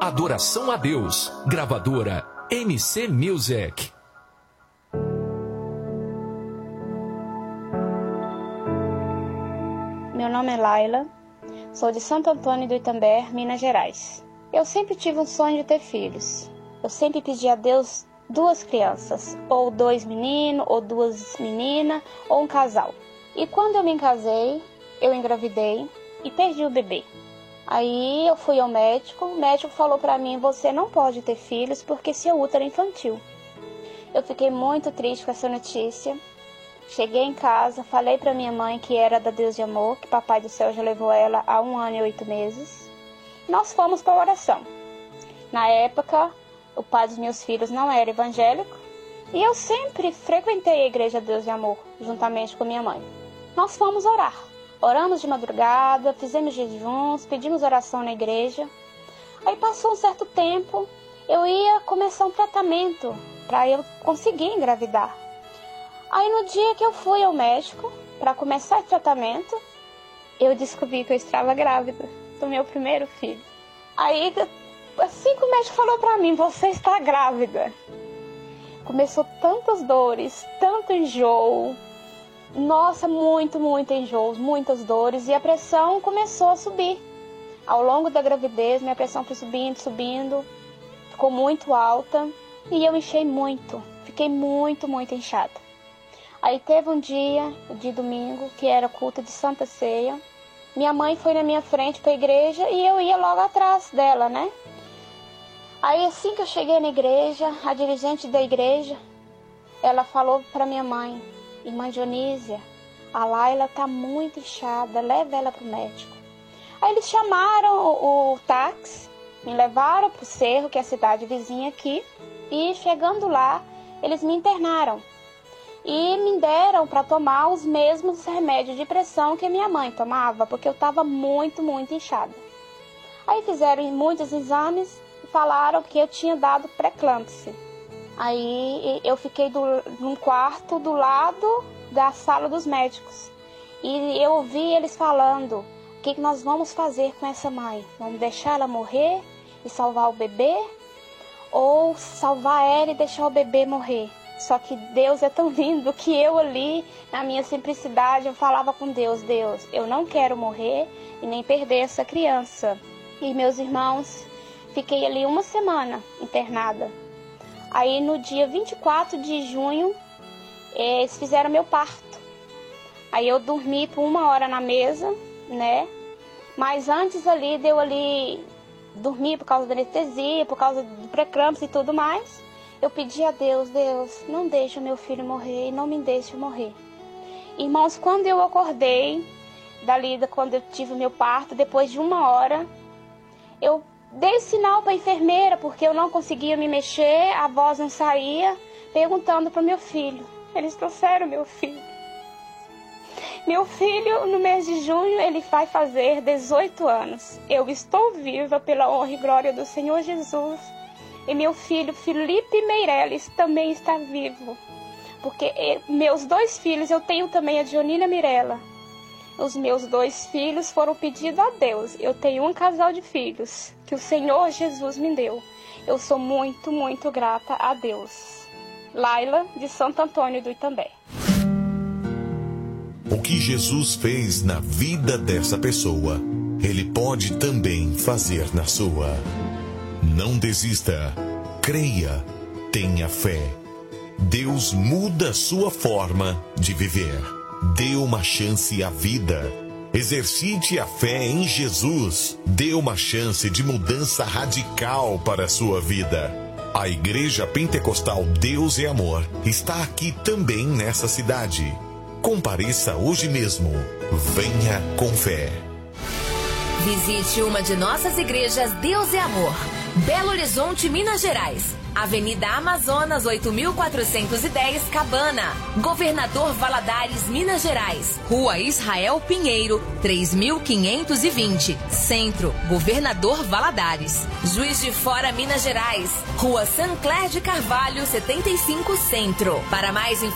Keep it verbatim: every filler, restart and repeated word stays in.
Adoração a Deus. Gravadora M C Music. Meu nome é Laila, sou de Santo Antônio do Itambé, Minas Gerais. Eu sempre tive um sonho de ter filhos. Eu sempre pedi a Deus duas crianças, ou dois meninos, ou duas meninas, ou um casal. E quando eu me casei, eu engravidei e perdi o bebê. Aí eu fui ao médico, o médico falou para mim: você não pode ter filhos porque seu útero é infantil. Eu fiquei muito triste com essa notícia. Cheguei em casa, falei para minha mãe que era da Deus de Amor, que Papai do Céu já levou ela há um ano e oito meses. Nós fomos para a oração. Na época, o pai dos meus filhos não era evangélico e eu sempre frequentei a Igreja Deus de Amor, juntamente com minha mãe. Nós fomos orar. Oramos de madrugada, fizemos jejuns, pedimos oração na igreja. Aí passou um certo tempo, eu ia começar um tratamento para eu conseguir engravidar. Aí no dia que eu fui ao médico para começar o tratamento, eu descobri que eu estava grávida do meu primeiro filho. Aí assim que o médico falou para mim: você está grávida. Começou tantas dores, tanto enjoo. Nossa, muito, muito enjoo, muitas dores. E a pressão começou a subir. Ao longo da gravidez, minha pressão foi subindo, subindo. Ficou muito alta. E eu inchei muito. Fiquei muito, muito inchada. Aí teve um dia, de domingo, que era culto de Santa Ceia. Minha mãe foi na minha frente para a igreja e eu ia logo atrás dela, né? Aí assim que eu cheguei na igreja, a dirigente da igreja, ela falou para minha mãe: irmã Dionísia, a Laila tá muito inchada, leva ela pro médico. Aí eles chamaram o, o táxi, me levaram pro Cerro, que é a cidade vizinha aqui, e chegando lá, eles me internaram. E me deram para tomar os mesmos remédios de pressão que a minha mãe tomava, porque eu estava muito, muito inchada. Aí fizeram muitos exames e falaram que eu tinha dado pré-eclâmpsia. Aí eu fiquei do, num quarto do lado da sala dos médicos. E eu ouvi eles falando: o que, que nós vamos fazer com essa mãe? Vamos deixar ela morrer e salvar o bebê? Ou salvar ela e deixar o bebê morrer? Só que Deus é tão lindo que eu ali, na minha simplicidade, eu falava com Deus: Deus, eu não quero morrer e nem perder essa criança. E meus irmãos, fiquei ali uma semana internada. Aí no dia vinte e quatro de junho, eles fizeram meu parto. Aí eu dormi por uma hora na mesa, né? Mas antes ali, deu ali, dormi por causa da anestesia, por causa do pré-eclâmpsia e tudo mais. Eu pedi a Deus: Deus, não deixe o meu filho morrer e não me deixe morrer. Irmãos, quando eu acordei, dali, quando eu tive o meu parto, depois de uma hora, eu dei sinal para a enfermeira, porque eu não conseguia me mexer, a voz não saía, perguntando para o meu filho. Eles trouxeram meu filho. Meu filho, no mês de junho, ele vai fazer dezoito anos. Eu estou viva pela honra e glória do Senhor Jesus. E meu filho, Felipe Meirelles, também está vivo. Porque meus dois filhos, eu tenho também a Dionília Mirella. Os meus dois filhos foram pedidos a Deus. Eu tenho um casal de filhos que o Senhor Jesus me deu. Eu sou muito, muito grata a Deus. Laila, de Santo Antônio do Itambé. O que Jesus fez na vida dessa pessoa, Ele pode também fazer na sua. Não desista, creia, tenha fé. Deus muda sua forma de viver. Dê uma chance à vida. Exercite a fé em Jesus. Dê uma chance de mudança radical para a sua vida. A Igreja Pentecostal Deus é Amor está aqui também nessa cidade. Compareça hoje mesmo. Venha com fé. Visite uma de nossas igrejas Deus é Amor. Belo Horizonte, Minas Gerais. Avenida Amazonas, oito mil quatrocentos e dez, Cabana. Governador Valadares, Minas Gerais. Rua Israel Pinheiro, três mil quinhentos e vinte, Centro, Governador Valadares. Juiz de Fora, Minas Gerais. Rua Sancler de Carvalho, setenta e cinco, Centro. Para mais informações,